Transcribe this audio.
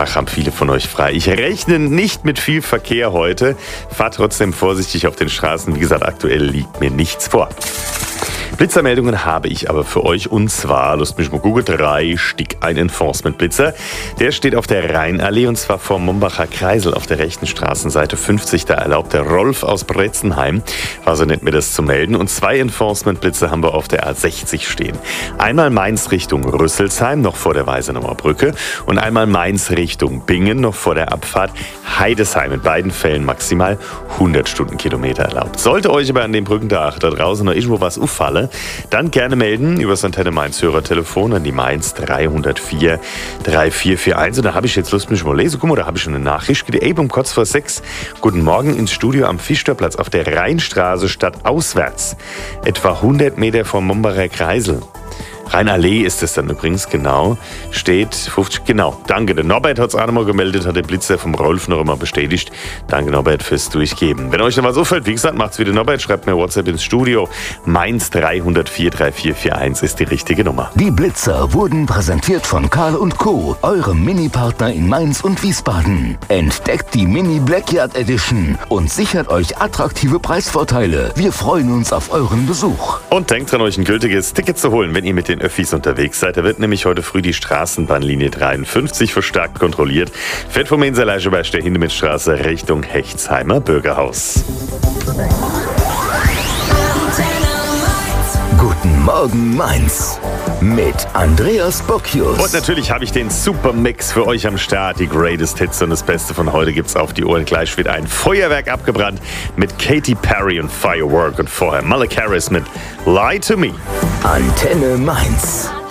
Tag haben viele von euch frei. Ich rechne nicht mit viel Verkehr heute. Fahrt trotzdem vorsichtig auf den Straßen. Wie gesagt, aktuell liegt mir nichts vor. Blitzermeldungen habe ich aber für euch, und zwar, lasst mich mal gucken, 3 Stück, ein Enforcement-Blitzer. Der steht auf der Rheinallee, und zwar vor Mombacher Kreisel auf der rechten Straßenseite 50. Da erlaubt der Rolf aus Bretzenheim, war so nett, mir das zu melden. Und 2 Enforcement-Blitzer haben wir auf der A60 stehen. Einmal Mainz Richtung Rüsselsheim, noch vor der Weisenauer Brücke, und einmal Mainz Richtung Bingen, noch vor der Abfahrt Heidesheim. In beiden Fällen maximal 100 Stundenkilometer erlaubt. Sollte euch aber an dem Brückentag da draußen noch irgendwo was auffallen, dann gerne melden über das Antenne Mainz Hörertelefon an die Mainz 304 3441. Und da habe ich jetzt Lust, mich mal lesen. Guck mal, da habe ich schon eine Nachricht. Geht eben um kurz vor 6. Guten Morgen ins Studio am Fischterplatz auf der Rheinstraße stadtauswärts. Etwa 100 Meter vom Mombacher Kreisel. Rheinallee ist es dann übrigens, genau. Steht 50, genau. Danke, der Norbert hat es auch noch mal gemeldet, hat der Blitzer vom Rolf noch einmal bestätigt. Danke, Norbert, fürs Durchgeben. Wenn euch noch was auffällt, wie gesagt, macht's wie der Norbert, schreibt mir WhatsApp ins Studio. Mainz 304 3441 ist die richtige Nummer. Die Blitzer wurden präsentiert von Karl & Co., eurem Mini-Partner in Mainz und Wiesbaden. Entdeckt die Mini Blackyard Edition und sichert euch attraktive Preisvorteile. Wir freuen uns auf euren Besuch. Und denkt dran, euch ein gültiges Ticket zu holen, wenn ihr mit den Öffis unterwegs seid. Da wird nämlich heute früh die Straßenbahnlinie 53 verstärkt kontrolliert. Fährt vom Inserleischeberg der Hindemithstraße Richtung Hechtsheimer Bürgerhaus. Guten Morgen Mainz mit Andreas Bocchius. Und natürlich habe ich den Supermix für euch am Start. Die Greatest Hits und das Beste von heute gibt's auf die Ohren. Gleich wird ein Feuerwerk abgebrannt mit Katy Perry und Firework und vorher Malek Harris mit Lie to Me. Antenne Mainz.